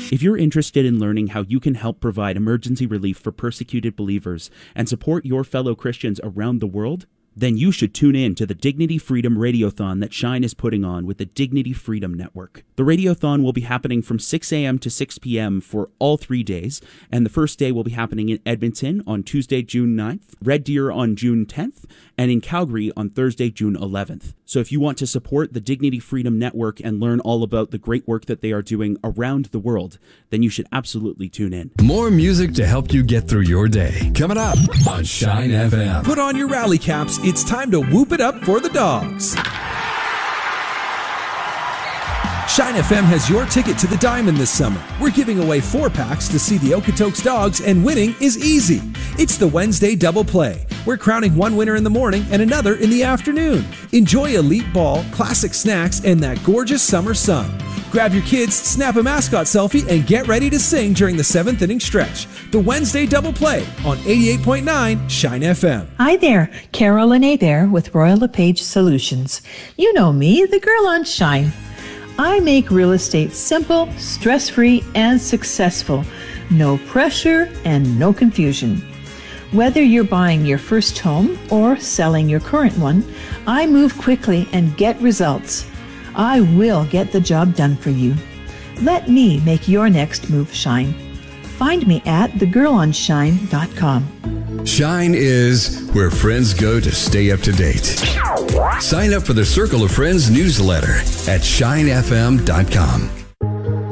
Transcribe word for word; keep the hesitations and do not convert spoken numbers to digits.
If you're interested in learning how you can help provide emergency relief for persecuted believers and support your fellow Christians around the world, then you should tune in to the Dignity Freedom Radiothon that Shine is putting on with the Dignity Freedom Network. The Radiothon will be happening from six a.m. to six p.m. for all three days, and the first day will be happening in Edmonton on Tuesday, June ninth, Red Deer on June tenth, and in Calgary on Thursday, June eleventh. So if you want to support the Dignity Freedom Network and learn all about the great work that they are doing around the world, then you should absolutely tune in. More music to help you get through your day. Coming up on Shine F M. Put on your rally caps. It's time to whoop it up for the Dogs. Shine F M has your ticket to the Diamond this summer. We're giving away four packs to see the Okotoks Dogs, and winning is easy. It's the Wednesday double play. We're crowning one winner in the morning and another in the afternoon. Enjoy elite ball, classic snacks, and that gorgeous summer sun. Grab your kids, snap a mascot selfie, and get ready to sing during the seventh inning stretch. The Wednesday double play on eighty-eight point nine Shine F M. Hi there, Carol Lene there with Royal LePage Solutions. You know me, the girl on Shine. I make real estate simple, stress-free, and successful. No pressure and no confusion. Whether you're buying your first home or selling your current one, I move quickly and get results. I will get the job done for you. Let me make your next move shine. Find me at the girl on shine dot com. Shine is where friends go to stay up to date. Sign up for the Circle of Friends newsletter at shine f m dot com.